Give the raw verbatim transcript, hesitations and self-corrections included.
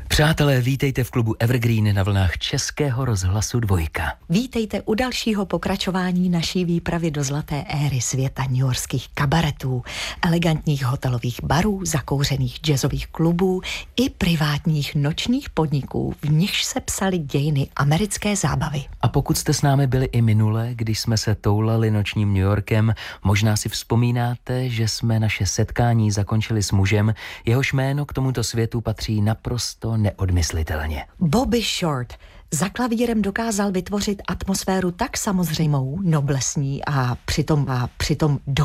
Přátelé, vítejte v klubu Evergreen na vlnách Českého rozhlasu Dvojka. Vítejte u dalšího pokračování naší výpravy do zlaté éry světa newyorských kabaretů, elegantních hotelových barů, zakouřených jazzových klubů i privátních nočních podniků, v nichž se psaly dějiny americké zábavy. A pokud jste s námi byli i minule, když jsme se toulali nočním New Yorkem, možná si vzpomínáte, že jsme naše setkání zakončili s mužem, jehož jméno k tomuto světu patří naprosto neodmyslitelně. Bobby Short za klavírem dokázal vytvořit atmosféru tak samozřejmou, noblesní a přitom, a přitom